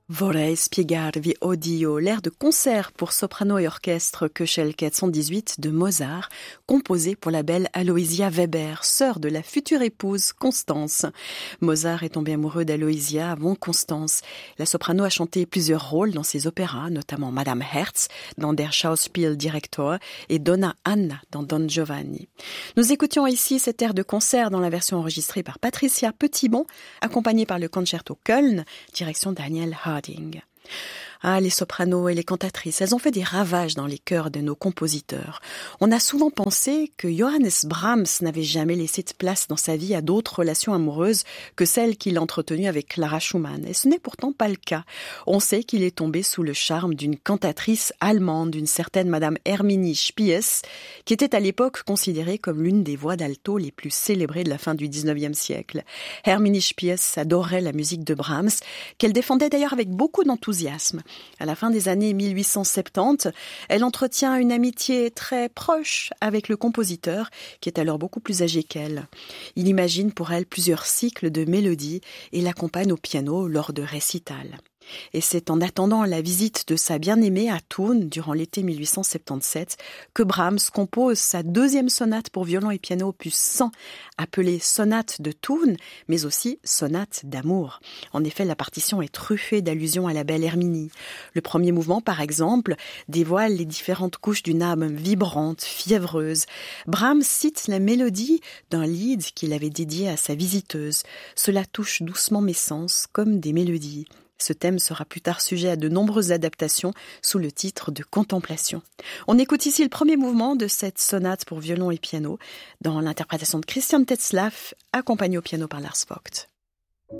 Vorrei spiegarvi odio, l'air de concert pour soprano et orchestre Köchel 418 de Mozart, composé pour la belle Aloysia Weber, sœur de la future épouse Constance. Mozart est tombé amoureux d'Aloysia avant Constance. La soprano a chanté plusieurs rôles dans ses opéras, notamment Madame Herz dans Der Schauspieldirektor et Donna Anna dans Don Giovanni. Nous écoutions ici cet air de concert dans la version enregistrée par Patricia Petitbon, accompagnée par le Concerto Köln, direction Daniel Harding. Ah, les sopranos et les cantatrices, elles ont fait des ravages dans les chœurs de nos compositeurs. On a souvent pensé que Johannes Brahms n'avait jamais laissé de place dans sa vie à d'autres relations amoureuses que celles qu'il a entretenues avec Clara Schumann. Et ce n'est pourtant pas le cas. On sait qu'il est tombé sous le charme d'une cantatrice allemande, d'une certaine Madame Herminie Spies, qui était à l'époque considérée comme l'une des voix d'alto les plus célébrées de la fin du XIXe siècle. Herminie Spies adorait la musique de Brahms, qu'elle défendait d'ailleurs avec beaucoup d'enthousiasme. À la fin des années 1870, elle entretient une amitié très proche avec le compositeur, qui est alors beaucoup plus âgé qu'elle. Il imagine pour elle plusieurs cycles de mélodies et l'accompagne au piano lors de récitals. Et c'est en attendant la visite de sa bien-aimée à Thun durant l'été 1877 que Brahms compose sa deuxième sonate pour violon et piano opus 100, appelée sonate de Thun, mais aussi sonate d'amour. En effet, la partition est truffée d'allusions à la belle Herminie. Le premier mouvement, par exemple, dévoile les différentes couches d'une âme vibrante, fiévreuse. Brahms cite la mélodie d'un lied qu'il avait dédié à sa visiteuse. Cela touche doucement mes sens comme des mélodies. Ce thème sera plus tard sujet à de nombreuses adaptations sous le titre de Contemplation. On écoute ici le premier mouvement de cette sonate pour violon et piano dans l'interprétation de Christian Tetzlaff, accompagné au piano par Lars Vogt.